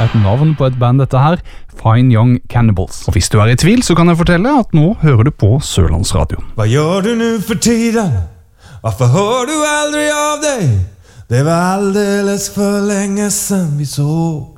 et navn på et band dette her, Fine Young Cannibals. Og hvis du I tvil, så kan jeg fortelle at nå hører du på Sørlandsradioen. Hva gjør du nu for tiden? Hvorfor hører du aldri av deg? Det var aldeles for lenge siden vi så.